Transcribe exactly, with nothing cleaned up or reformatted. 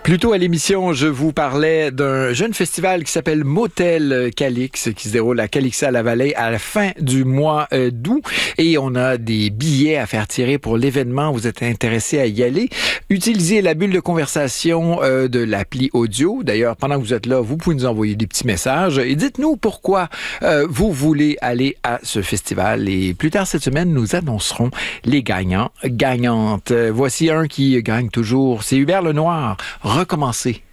Plus tôt à l'émission, je vous parlais d'un jeune festival qui s'appelle Motel Calix, qui se déroule à Calixa-la-Vallée à la fin du mois euh, d'août. Et on a des billets à faire tirer pour l'événement. Vous êtes intéressé à y aller. Utilisez la bulle de conversation euh, de l'appli audio. D'ailleurs, pendant que vous êtes là, vous pouvez nous envoyer des petits messages. Et dites-nous pourquoi euh, vous voulez aller à ce festival. Et plus tard cette semaine, nous annoncerons les gagnants, gagnantes. Voici un qui gagne toujours. C'est Hubert Lenoir. Recommencer.